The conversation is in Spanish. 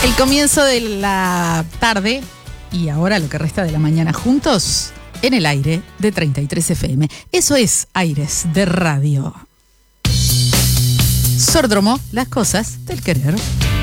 El comienzo de la tarde y ahora lo que resta de la mañana juntos en el aire de 33 FM. Eso es Aires de Radio. Sordromo, las cosas del querer.